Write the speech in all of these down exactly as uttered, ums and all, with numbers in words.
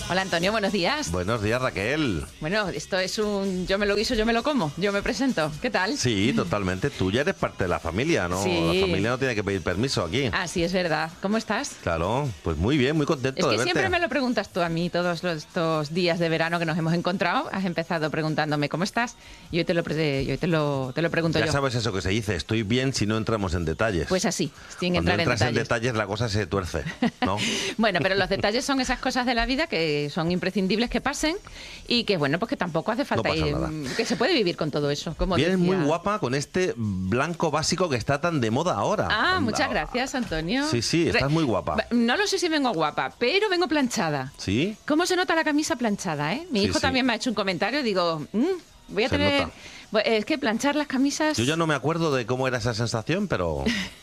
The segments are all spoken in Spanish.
Hola Antonio, buenos días. Buenos días, Raquel. Bueno, esto es un yo me lo guiso, yo me lo como, yo me presento. ¿Qué tal? Sí, totalmente. Tú ya eres parte de la familia, ¿no? Sí. La familia no tiene que pedir permiso aquí. Ah, sí, es verdad. ¿Cómo estás? Claro, pues muy bien, muy contento Es de que verte. siempre me lo preguntas tú a mí todos los- estos días de verano que nos hemos encontrado. Has empezado preguntándome cómo estás y hoy te lo, pre- y hoy te lo, te lo pregunto Ya yo. sabes eso que se dice, estoy bien si no entramos en detalles. Pues así, sin Cuando entrar en entras detalles. en detalles la cosa se tuerce, ¿no? Bueno, pero los detalles son esas cosas de la vida que son imprescindibles que pasen y que, bueno, pues que tampoco hace falta No pasa ir- nada. que se puede vivir con todo eso. Como Vienes decía. muy guapa con este blanco básico que está tan de moda ahora. Ah, Anda. muchas gracias, Antonio. Sí, sí, estás Re- muy guapa. No lo sé si vengo guapa, pero vengo planchada. ¿Sí? ¿Cómo se nota la camisa planchada, eh? Mi Sí, hijo sí. también me ha hecho un comentario, digo, mm, voy a Se tener... nota. Bu- Es que planchar las camisas... Yo ya no me acuerdo de cómo era esa sensación, pero...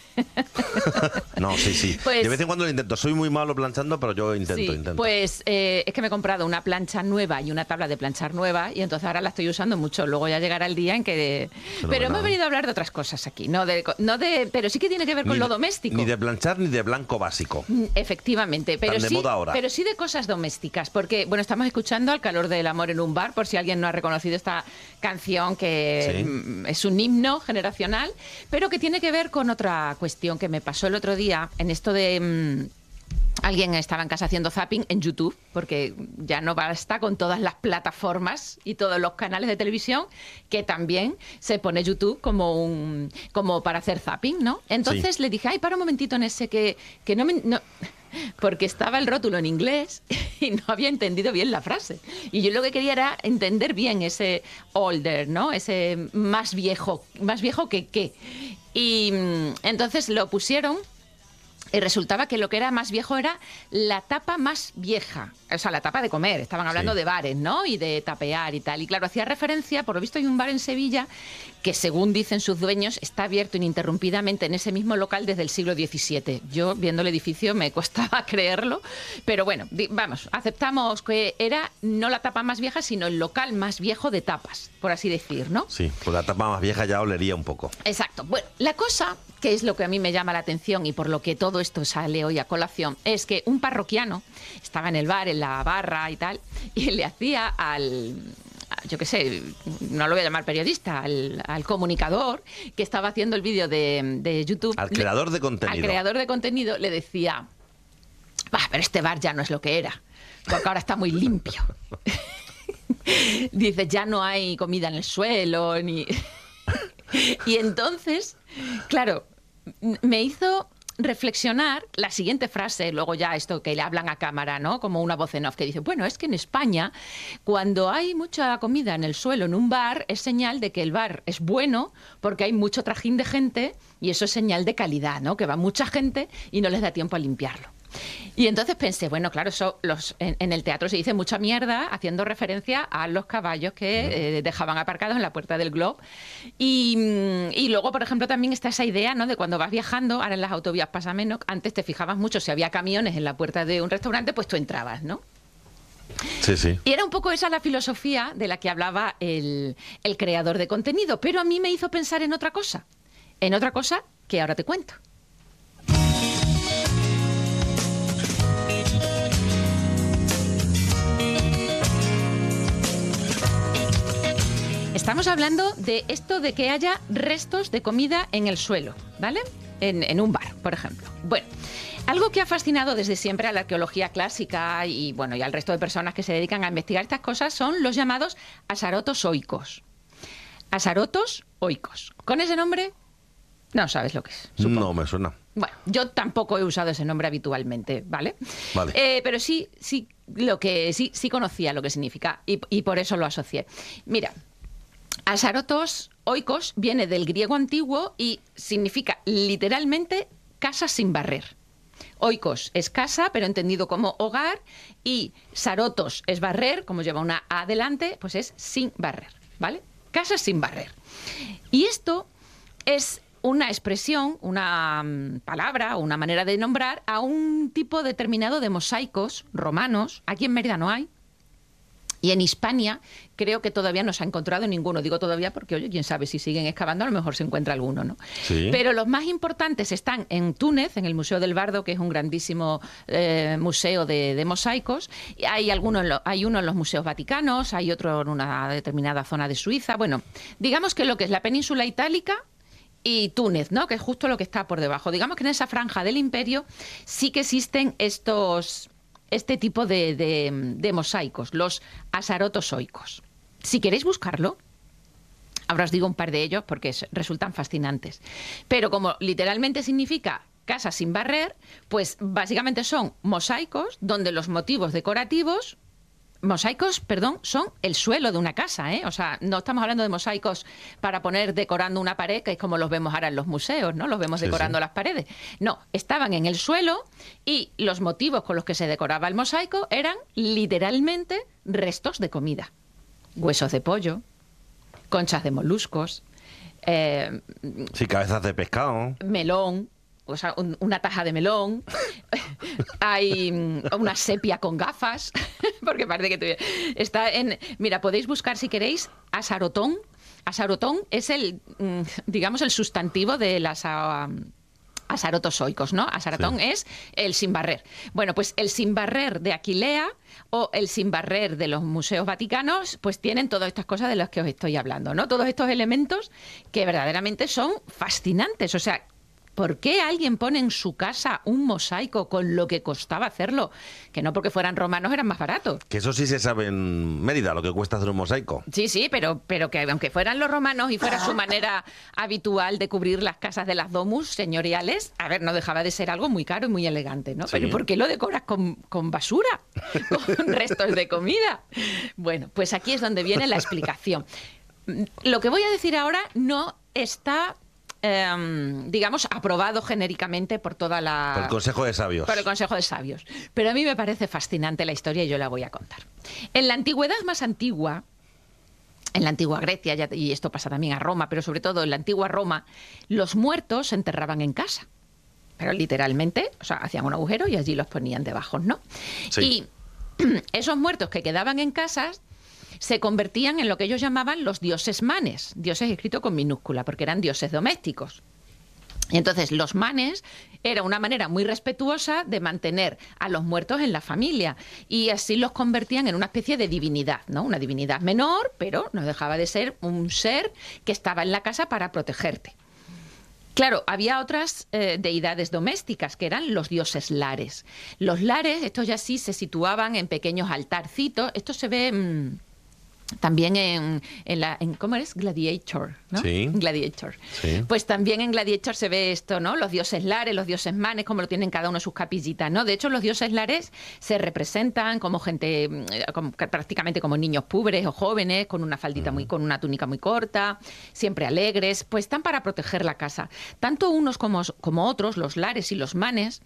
No, sí, sí. Pues- de vez en cuando lo intento. Soy muy malo planchando, pero yo intento, Sí, intento. pues eh, es que me he comprado una plancha nueva y una tabla de planchar nueva y entonces ahora la estoy usando mucho. Luego ya llegará el día en que... Fenomenal. Pero hemos venido a hablar de otras cosas aquí, no de, no de, pero sí que tiene que ver con Ni lo de- doméstico. Ni de planchar ni de blanco básico. Mm, Efectivamente, pero Tan de sí, moda ahora. pero sí de cosas domésticas, porque bueno, estamos escuchando Al calor del amor en un bar, por si alguien no ha reconocido esta canción que Sí. mm, es un himno generacional, pero que tiene que ver con otra cuestión que me pasó el otro día en esto de mm, alguien estaba en casa haciendo zapping en YouTube, porque ya no basta con todas las plataformas y todos los canales de televisión, que también se pone YouTube como un como para hacer zapping, ¿no? Entonces Sí. le dije, ay, para un momentito en ese que, que no me... no- porque estaba el rótulo en inglés y no había entendido bien la frase. Y yo lo que quería era entender bien ese older, ¿no? Ese más viejo, más viejo que qué. Y mm, entonces lo pusieron y resultaba que lo que era más viejo era la tapa más vieja, o sea, la tapa de comer. Estaban hablando Sí. de bares, ¿no? Y de tapear y tal. Y claro, hacía referencia, por lo visto hay un bar en Sevilla que, según dicen sus dueños, está abierto ininterrumpidamente en ese mismo local desde el siglo diecisiete. Yo, viendo el edificio, me costaba creerlo. Pero bueno, di- vamos, aceptamos que era no la tapa más vieja, sino el local más viejo de tapas, por así decir, ¿no? Sí, pues la tapa más vieja ya olería un poco. Exacto. Bueno, la cosa, que es lo que a mí me llama la atención y por lo que todo esto sale hoy a colación, es que un parroquiano estaba en el bar, en la barra y tal, y le hacía al... yo qué sé, no lo voy a llamar periodista, al, al comunicador que estaba haciendo el vídeo de, de YouTube. Al le- creador de contenido. Al creador de contenido le decía, "Bah, pero este bar ya no es lo que era, porque ahora está muy limpio." Dice, ya no hay comida en el suelo, ni... Y entonces, claro, m- me hizo reflexionar la siguiente frase, luego ya esto que le hablan a cámara, ¿no? Como una voz en off que dice, bueno, es que en España, cuando hay mucha comida en el suelo en un bar, es señal de que el bar es bueno porque hay mucho trajín de gente y eso es señal de calidad, ¿no? Que va mucha gente y no les da tiempo a limpiarlo. Y entonces pensé, bueno, claro, eso los, en, en el teatro se dice mucha mierda haciendo referencia a los caballos que eh, dejaban aparcados en la puerta del Glob. Y, mm, y luego, por ejemplo, también está esa idea, ¿no? De cuando vas viajando, ahora en las autovías pasa menos, antes te fijabas mucho si había camiones en la puerta de un restaurante, pues tú entrabas, ¿no? Sí, sí. Y era un poco esa la filosofía de la que hablaba el, el creador de contenido, pero a mí me hizo pensar en otra cosa, en otra cosa que ahora te cuento. Estamos hablando de esto de que haya restos de comida en el suelo, ¿vale? En, en un bar, por ejemplo. Bueno, algo que ha fascinado desde siempre a la arqueología clásica y, bueno, y al resto de personas que se dedican a investigar estas cosas son los llamados asarotos oicos. Asarotos oicos. ¿Con ese nombre? No sabes lo que es. Supongo. No me suena. Bueno, yo tampoco he usado ese nombre habitualmente, ¿vale? Vale. Eh, pero sí, sí, lo que sí, sí conocía lo que significa y, y por eso lo asocié. Mira, asarotos oikos viene del griego antiguo y significa literalmente casa sin barrer. Oikos es casa, pero entendido como hogar, y sarotos es barrer, como lleva una A adelante, pues es sin barrer, ¿vale? Casa sin barrer. Y esto es una expresión, una mm, palabra, una manera de nombrar a un tipo determinado de mosaicos romanos. Aquí en Mérida no hay. Y en Hispania creo que todavía no se ha encontrado ninguno. Digo todavía porque, oye, quién sabe si siguen excavando, a lo mejor se encuentra alguno, ¿no? Sí. Pero los más importantes están en Túnez, en el Museo del Bardo, que es un grandísimo eh, museo de, de mosaicos. Y hay, algunos en lo, hay uno en los museos vaticanos, hay otro en una determinada zona de Suiza. Bueno, digamos que lo que es la península itálica y Túnez, ¿no? Que es justo lo que está por debajo. Digamos que en esa franja del imperio sí que existen estos... este tipo de, de, de mosaicos, los asarotozoicos. Si queréis buscarlo, ahora os digo un par de ellos porque es, resultan fascinantes. Pero como literalmente significa casa sin barrer, pues básicamente son mosaicos donde los motivos decorativos... Mosaicos, perdón, son el suelo de una casa, ¿eh? O sea, no estamos hablando de mosaicos para poner decorando una pared, que es como los vemos ahora en los museos, ¿no? Los vemos Sí, decorando sí. las paredes. No, estaban en el suelo y los motivos con los que se decoraba el mosaico eran literalmente restos de comida. Huesos de pollo, conchas de moluscos, eh, Sí, cabezas de pescado. melón, o sea, un, una taja de melón, hay una sepia con gafas, porque parece que tuviera... Está en... Mira, podéis buscar si queréis asarotón. Asarotón es el, digamos, el sustantivo de las... Uh, asarotozoicos, ¿no? Asarotón sí. Es el sin barrer. Bueno, pues el sin barrer de Aquilea o el sin barrer de los museos vaticanos, pues tienen todas estas cosas de las que os estoy hablando, ¿no? Todos estos elementos que verdaderamente son fascinantes. O sea, ¿por qué alguien pone en su casa un mosaico con lo que costaba hacerlo? Que no porque fueran romanos eran más baratos. Que eso sí se sabe en Mérida, lo que cuesta hacer un mosaico. Sí, sí, pero, pero que aunque fueran los romanos y fuera su manera habitual de cubrir las casas de las domus señoriales, a ver, no dejaba de ser algo muy caro y muy elegante, ¿no? Sí. Pero ¿por qué lo decoras con, con basura? Con restos de comida. Bueno, pues aquí es donde viene la explicación. Lo que voy a decir ahora no está... Eh, digamos, aprobado genéricamente por toda la... Por el Consejo de Sabios. Por el Consejo de Sabios. Pero a mí me parece fascinante la historia y yo la voy a contar. En la antigüedad más antigua, en la antigua Grecia, ya, y esto pasa también a Roma, pero sobre todo en la antigua Roma, los muertos se enterraban en casa. Pero literalmente, o sea, hacían un agujero y allí los ponían debajo, ¿no? Sí. Y esos muertos que quedaban en casas se convertían en lo que ellos llamaban los dioses manes, dioses escrito con minúscula, porque eran dioses domésticos. Y entonces los manes era una manera muy respetuosa de mantener a los muertos en la familia y así los convertían en una especie de divinidad, ¿no? Una divinidad menor, pero no dejaba de ser un ser que estaba en la casa para protegerte. Claro, había otras eh, deidades domésticas que eran los dioses lares. Los lares, estos ya sí se situaban en pequeños altarcitos. Esto se ve... Mmm, también en, en la en, ¿cómo es? Gladiator, ¿no? Sí. Gladiator. Sí. Pues también en Gladiator se ve esto, ¿no? Los dioses lares, los dioses manes, como lo tienen cada uno en sus capillitas, ¿no? De hecho, los dioses lares se representan como gente, como, prácticamente como niños púberes o jóvenes, con una faldita muy, con una túnica muy corta, siempre alegres, pues están para proteger la casa. Tanto unos como, como otros, los lares y los manes,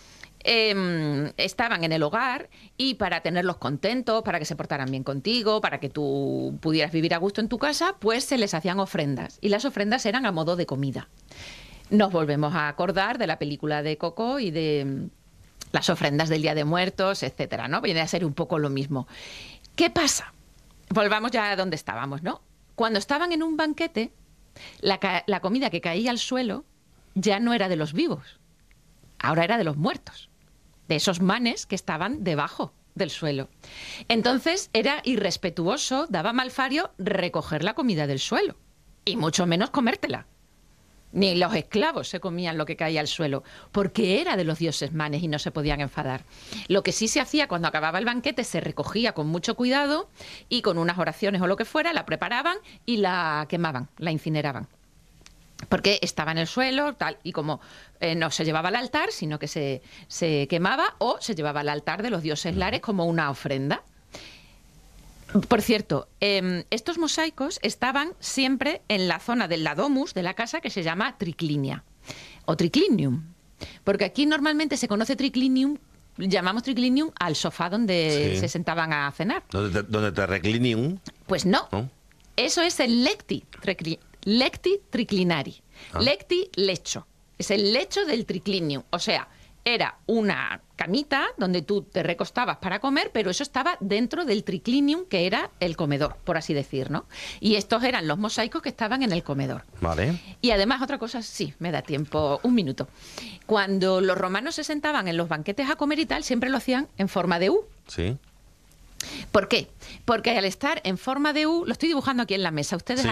Eh, estaban en el hogar y para tenerlos contentos, para que se portaran bien contigo, para que tú pudieras vivir a gusto en tu casa, pues se les hacían ofrendas. Y las ofrendas eran a modo de comida. Nos volvemos a acordar de la película de Coco y de las ofrendas del Día de Muertos, etcétera, ¿no? Viene a ser un poco lo mismo. ¿Qué pasa? Volvamos ya a donde estábamos, ¿no? Cuando estaban en un banquete, la, la comida que caía al suelo ya no era de los vivos, ahora era de los muertos, de esos manes que estaban debajo del suelo. Entonces era irrespetuoso, daba malfario recoger la comida del suelo, y mucho menos comértela. Ni los esclavos se comían lo que caía al suelo, porque era de los dioses manes y no se podían enfadar. Lo que sí se hacía cuando acababa el banquete, se recogía con mucho cuidado y con unas oraciones o lo que fuera, la preparaban y la quemaban, la incineraban. Porque estaba en el suelo, tal, y como eh, no se llevaba al altar, sino que se, se quemaba o se llevaba al altar de los dioses lares como una ofrenda. Por cierto, eh, estos mosaicos estaban siempre en la zona del domus de la casa que se llama triclinia o triclinium, porque aquí normalmente se conoce triclinium, llamamos triclinium al sofá donde sí. se sentaban a cenar. ¿Donde te, donde te reclinium? Pues no, ¿no? Eso es el lecti triclinium. Lecti triclinari. Ah. Lecti, lecho. Es el lecho del triclinium. O sea, era una camita donde tú te recostabas para comer, pero eso estaba dentro del triclinium, que era el comedor, por así decir, ¿no? Y estos eran los mosaicos que estaban en el comedor. Vale. Y además, otra cosa, sí, me da tiempo, un minuto. Cuando los romanos se sentaban en los banquetes a comer y tal, siempre lo hacían en forma de U. Sí. ¿Por qué? Porque al estar en forma de U, lo estoy dibujando aquí en la mesa, ustedes Sí.